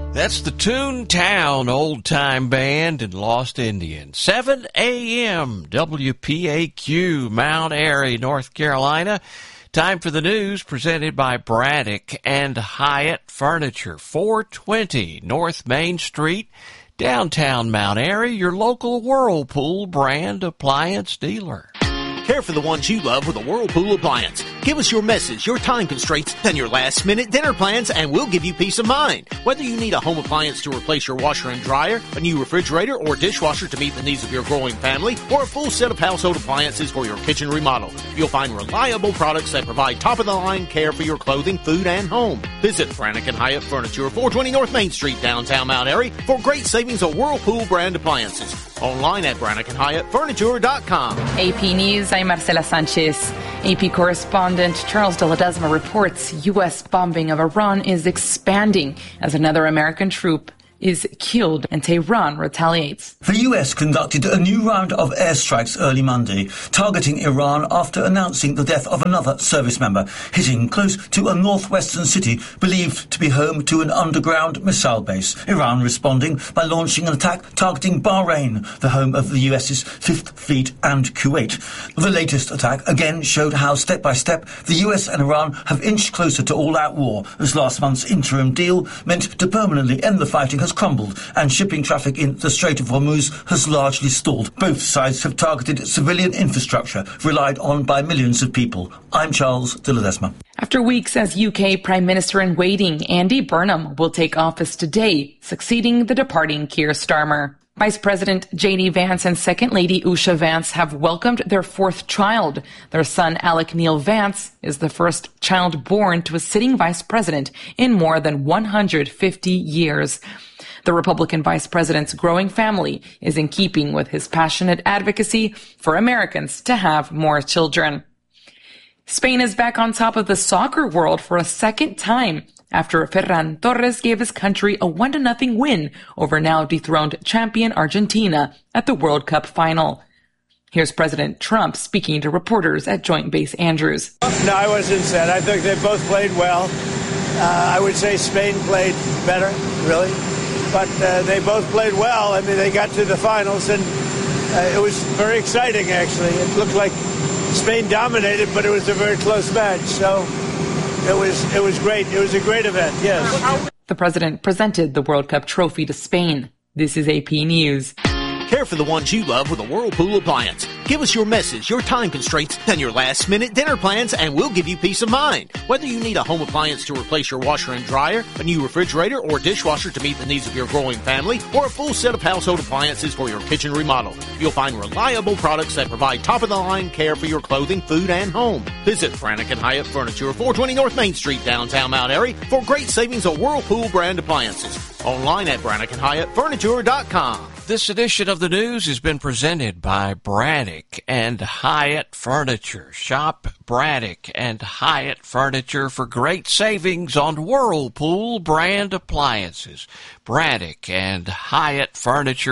That's the Toontown Old Time Band in Lost Indian. 7 a.m. WPAQ, Mount Airy, North Carolina. Time for the news presented by Braddock and Hyatt Furniture. 420 North Main Street, downtown Mount Airy, your local Whirlpool brand appliance dealer. Care for the ones you love with a Whirlpool appliance. Give us your messes, your time constraints, and your last-minute dinner plans, and we'll give you peace of mind. Whether you need a home appliance to replace your washer and dryer, a new refrigerator or dishwasher to meet the needs of your growing family, or a full set of household appliances for your kitchen remodel, you'll find reliable products that provide top-of-the-line care for your clothing, food, and home. Visit Braddock and Hyatt Furniture, 420 North Main Street, downtown Mount Airy, for great savings on Whirlpool brand appliances. Online at BraddockandHyattFurniture.com. AP News, I'm Marcela Sanchez. AP correspondent Charles de Ledesma reports U.S. bombing of Iran is expanding as another American troop is killed and Tehran retaliates. The U.S. conducted a new round of airstrikes early Monday, targeting Iran after announcing the death of another service member, hitting close to a northwestern city believed to be home to an underground missile base. Iran responding by launching an attack targeting Bahrain, the home of the U.S.'s Fifth Fleet, and Kuwait. The latest attack again showed how step by step the U.S. and Iran have inched closer to all-out war, as last month's interim deal meant to permanently end the fighting has crumbled and shipping traffic in the Strait of Hormuz has largely stalled. Both sides have targeted civilian infrastructure relied on by millions of people. I'm Charles de Ledesma. After weeks as UK Prime Minister in waiting, Andy Burnham will take office today, succeeding the departing Keir Starmer. Vice President J.D. Vance and Second Lady Usha Vance have welcomed their fourth child. Their son, Alec Neil Vance, is the first child born to a sitting vice president in more than 150 years. The Republican vice president's growing family is in keeping with his passionate advocacy for Americans to have more children. Spain is back on top of the soccer world for a second time after Ferran Torres gave his country a 1-0 win over now dethroned champion Argentina at the World Cup final. Here's President Trump speaking to reporters at Joint Base Andrews. No, I wasn't sad. I think they both played well. I would say Spain played better, really. But they both played well. I mean, they got to the finals, and it was very exciting, actually. It looked like Spain dominated, but it was a very close match. So it was great. It was a great event, yes. The president presented the World Cup trophy to Spain. This is AP News. Care for the ones you love with a Whirlpool appliance. Give us your messes, your time constraints, and your last-minute dinner plans, and we'll give you peace of mind. Whether you need a home appliance to replace your washer and dryer, a new refrigerator or dishwasher to meet the needs of your growing family, or a full set of household appliances for your kitchen remodel, you'll find reliable products that provide top-of-the-line care for your clothing, food, and home. Visit Braddock and Hyatt Furniture, 420 North Main Street, downtown Mount Airy, for great savings on Whirlpool brand appliances. Online at BraddockandHyattFurniture.com. This edition of the news has been presented by Braddock and Hyatt Furniture. Shop Braddock and Hyatt Furniture for great savings on Whirlpool brand appliances. Braddock and Hyatt Furniture,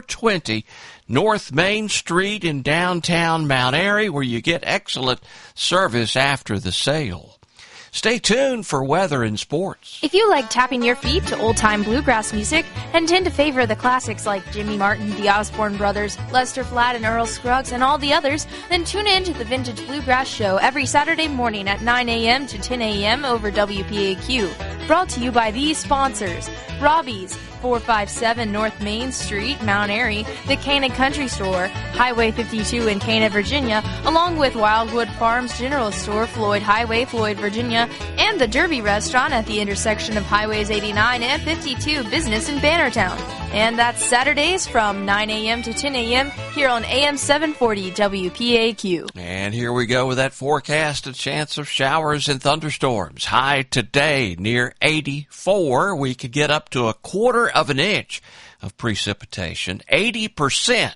420 North Main Street in downtown Mount Airy, where you get excellent service after the sale. Stay tuned for weather and sports. If you like tapping your feet to old-time bluegrass music and tend to favor the classics like Jimmy Martin, the Osborne Brothers, Lester Flatt and Earl Scruggs, and all the others, then tune in to the Vintage Bluegrass Show every Saturday morning at 9 a.m. to 10 a.m. over WPAQ. Brought to you by these sponsors: Robbie's, 457 North Main Street, Mount Airy, the Cana Country Store, Highway 52 in Cana, Virginia, along with Wildwood Farms General Store, Floyd Highway, Floyd, Virginia, and the Derby Restaurant at the intersection of Highways 89 and 52 Business in Bannertown. And that's Saturdays from 9 a.m. to 10 a.m. here on AM 740 WPAQ. And here we go with that forecast. A chance of showers and thunderstorms. High today near 84. We could get up to 1/4 of an inch of precipitation. 80%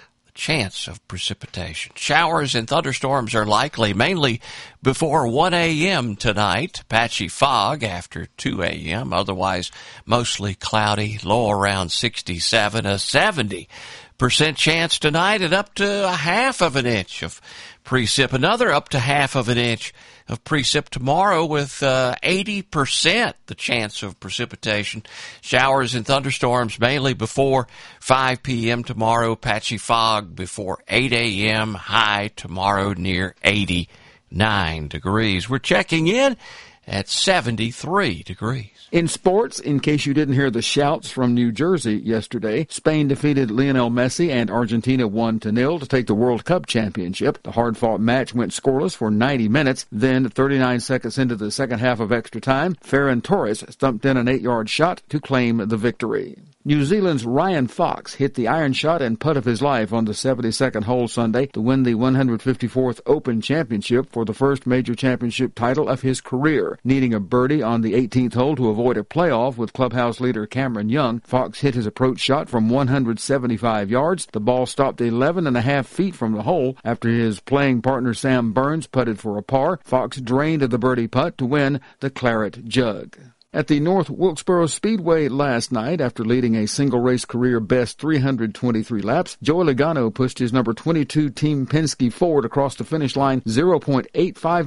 chance of precipitation. Showers and thunderstorms are likely mainly before 1 a.m. tonight. Patchy fog after 2 a.m. Otherwise, mostly cloudy. Low around 67, a 70 chance tonight and up to a half of an inch of precip. Another up to half of an inch of precip tomorrow with 80% the chance of precipitation. Showers and thunderstorms mainly before 5 p.m. tomorrow. Patchy fog before 8 a.m. High tomorrow near 89 degrees. We're checking in at 73 degrees. In sports, in case you didn't hear the shouts from New Jersey yesterday, Spain defeated Lionel Messi and Argentina 1-0 to take the World Cup championship. The hard-fought match went scoreless for 90 minutes. Then, 39 seconds into the second half of extra time, Ferran Torres stumped in an 8-yard shot to claim the victory. New Zealand's Ryan Fox hit the iron shot and putt of his life on the 72nd hole Sunday to win the 154th Open Championship for the first major championship title of his career. Needing a birdie on the 18th hole to avoid a playoff with clubhouse leader Cameron Young, Fox hit his approach shot from 175 yards. The ball stopped 11.5 feet from the hole after his playing partner Sam Burns putted for a par. Fox drained the birdie putt to win the Claret Jug. At the North Wilkesboro Speedway last night, after leading a single-race career-best 323 laps, Joey Logano pushed his number 22 Team Penske Ford across the finish line 0.85